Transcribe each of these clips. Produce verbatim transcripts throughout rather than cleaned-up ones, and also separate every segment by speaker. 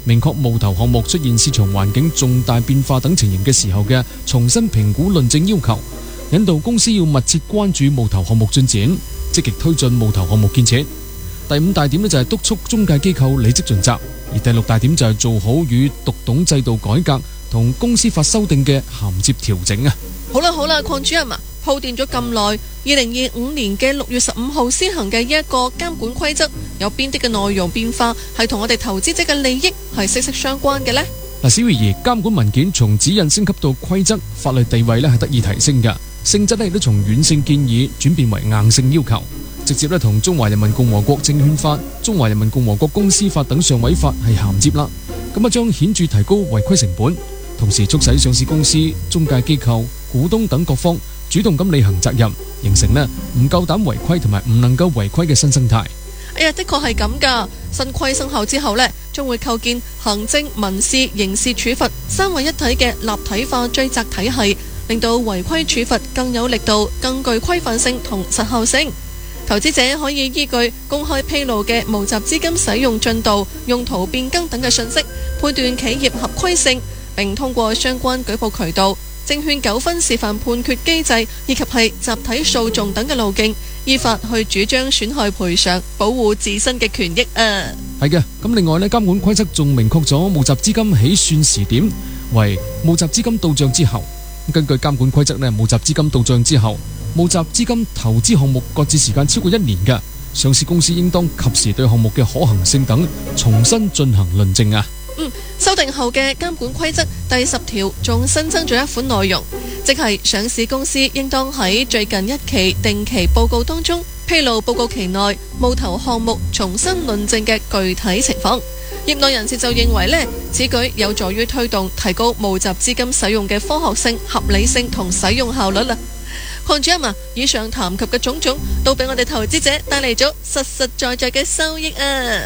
Speaker 1: 明確無頭項目出現市場環境重大變化等情形嘅時候嘅重新評估論證要求，引導公司要密切關注無頭項目進展，積極推進無頭項目建設。第五大點呢就係督促中介機構履職盡責，而第六大點就係做好與讀懂制度改革同公司法修訂嘅銜接調整啊。
Speaker 2: 好啦好啦，鄺主任啊，鋪墊咗咁耐，二零二五年嘅六月十五號施行嘅呢一個監管規則，有邊啲嘅內容變化係同我哋投資者嘅利益係息息相關嘅呢？
Speaker 1: 嗱，小慧兒，監管文件從指引升級到規則，法律地位呢係得以提升嘅，性質呢亦都從軟性建議轉變為硬性要求，直接呢同中華人民共和國證券法、中華人民共和國公司法等上位法係銜接啦。咁啊，將顯著提高違規成本，同時促使上市公司、中介機構、股東等各方主動咁履行責任，形成呢唔夠膽違規同埋唔能夠違規嘅新生態。
Speaker 2: 哎呀，的確係咁噶。新規生效之後呢，將會構建行政、民事、刑事處罰三位一體嘅立體化追責體系，令到違規處罰更有力度、更具規範性同實效性。投資者可以依據公開披露嘅募集資金使用進度、用途變更等嘅信息，判斷企業合規性，並通過相關舉報渠道、證券糾紛示範判決機制以及係集體訴訟等嘅路徑，依法去主張損害賠償，保護自身嘅權益啊！
Speaker 1: 係嘅，咁另外呢，監管規則仲明確咗募集資金起算時點為募集資金到賬之後。根據監管規則呢，募集資金到賬之後，募集資金投資項目擱置時間超過一年嘅上市公司，應當及時對項目嘅可行性等重新進行論證啊。
Speaker 2: 嗯，修訂後嘅監管規則第十條仲新增咗一款內容，即係上市公司應當喺最近一期定期報告當中披露報告期內募投項目重新論證嘅具體情況。業內人士就認為呢，此舉有助於推動提高募集資金使用嘅科學性、合理性同使用效率啦。鄺主任啊，以上談及嘅種種都俾我哋投資者帶嚟咗實實在在嘅收益啊！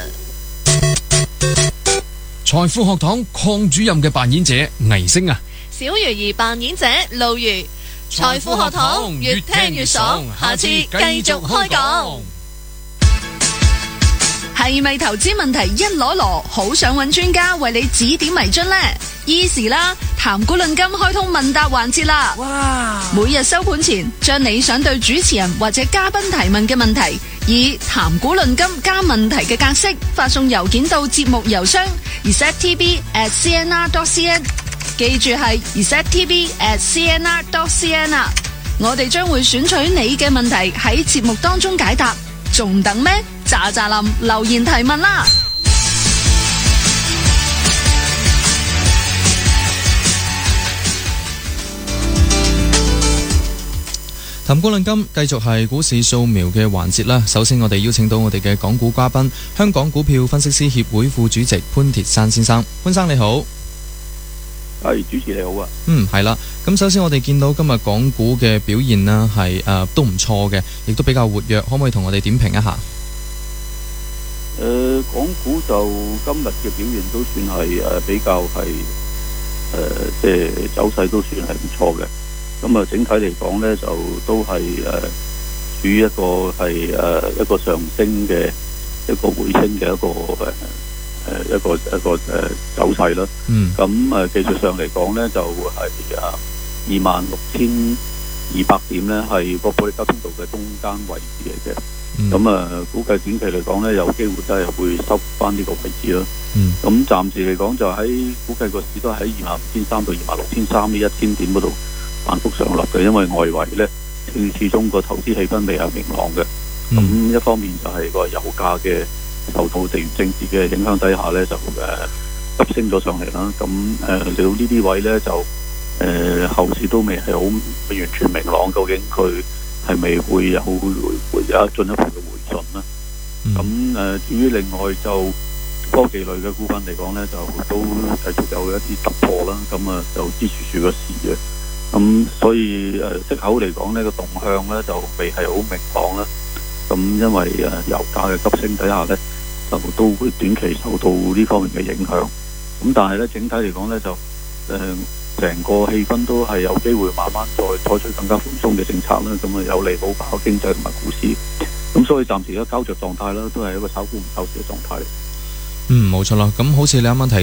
Speaker 1: 財富學堂鄺主任嘅扮演者倪星啊，
Speaker 2: 小魚兒扮演者露如。財富學堂越聽越爽，下次繼續開講。
Speaker 3: 係咪投資問題一籮籮，好想揾專家為你指點迷津呢？依時啦，談股論金開通問答環節啦！哇！每日收盤前，將你想對主持人或者嘉賓提問嘅問題，以談股論金加問題嘅格式發送郵件到節目郵箱 r e s e t t v at c n r dot c n， 記住係 r e s e t t v at c n r dot c n 啊！我哋將會選取你嘅問題喺節目當中解答，仲等咩？喳喳林留言提問啦！
Speaker 4: 談股論金繼續係股市掃描嘅環節啦。首先我哋邀請到我哋嘅港股嘉賓，香港股票分析師協會副主席潘鐵珊先生。潘生你好。
Speaker 5: 係，主持你好啊。
Speaker 4: 嗯，係啦。咁首先我哋見到今日港股嘅表現啦，係誒都唔錯嘅，亦都比較活躍，可唔可以同我哋點評一下？
Speaker 5: 誒、呃，港股就今日嘅表現都算係誒比較係誒即係走勢都算係唔錯嘅。咁啊，整體嚟講咧，就都係誒處於一個係誒一個上升嘅一個回升嘅一個誒誒一個一個誒走勢啦。嗯。咁誒技術上嚟講咧，就係啊二萬六千二百點咧，係個保利加通道嘅中間位置嚟嘅。咁啊、嗯，估計短期嚟講咧，有機會真係會收翻呢個位置咯。咁、嗯、暫時嚟講，就喺估計個市都喺二萬五千三到二萬六千三呢一千點嗰度反覆上落嘅，因為外圍咧，始終個投資氣氛未係明朗嘅。咁、嗯、一方面就係個油價嘅受到地緣政治嘅影響底下咧，就誒、呃、急升咗上嚟啦。咁誒嚟到呢啲位咧，就誒、呃、後市都未係好完全明朗，究竟佢係咪會有會會有進一步嘅回順呢？咁誒、嗯呃，至於另外就科技類嘅股份嚟講咧，就都繼續有一啲突破啦。咁啊，就支持住個市嘅。咁所以誒，息口嚟講呢個動向咧就未係好明朗啦。咁因為誒油價嘅急升底下咧，就都會短期受到呢方面嘅影響。咁但係咧，整體嚟講咧就誒。呃成個氣氛都係有機會慢慢再採取更加寬鬆嘅政策啦，咁啊有利保爆經濟同埋股市，咁所以暫時嘅膠着狀態啦，都係一個炒股唔炒市嘅狀態。
Speaker 4: 嗯，冇錯啦。咁好似你啱啱提